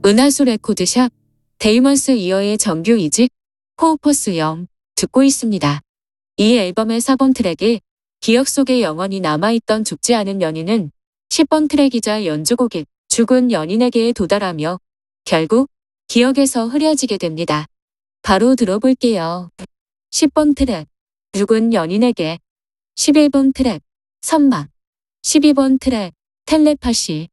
은하수 레코드샵, 데이먼스 이어의 정규 2집, 코오퍼스 영 듣고 있습니다. 이 앨범의 4번 트랙에 기억 속에 영원히 남아있던 죽지 않은 연인은 10번 트랙이자 연주곡인 죽은 연인에게 도달하며 결국 기억에서 흐려지게 됩니다. 바로 들어볼게요. 10번 트랙, 죽은 연인에게. 11번 트랙, 선망. 12번 트랙, 텔레파시.